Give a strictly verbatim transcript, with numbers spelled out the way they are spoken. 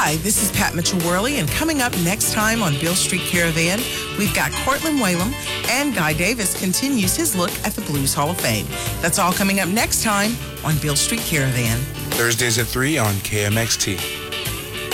Hi, this is Pat Mitchell-Worley, and coming up next time on Beale Street Caravan, we've got Cortland Whalum, and Guy Davis continues his look at the Blues Hall of Fame. That's all coming up next time on Beale Street Caravan. Thursdays at three on K M X T.